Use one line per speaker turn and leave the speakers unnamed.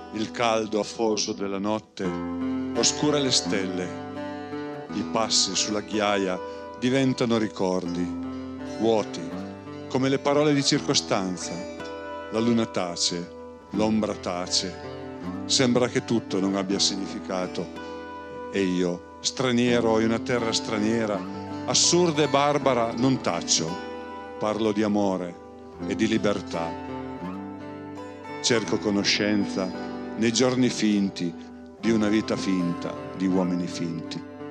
il caldo affoso della notte oscura le stelle, i passi sulla ghiaia diventano ricordi, vuoti, come le parole di circostanza. La luna tace, l'ombra tace, sembra che tutto non abbia significato. E io, straniero in una terra straniera, assurda e barbara, non taccio, parlo di amore e di libertà. Cerco conoscenza nei giorni finti di una vita finta, di uomini finti.